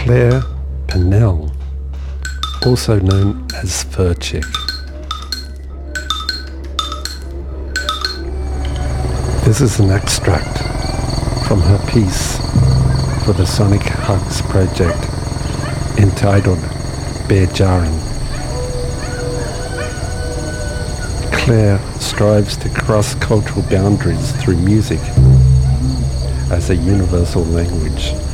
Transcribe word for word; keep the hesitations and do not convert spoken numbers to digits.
Claire Pennell, also known as Fur Chick. This is an extract from her piece for the Sonic Hugs project entitled Bear Jarring. Claire strives to cross cultural boundaries through music as a universal language.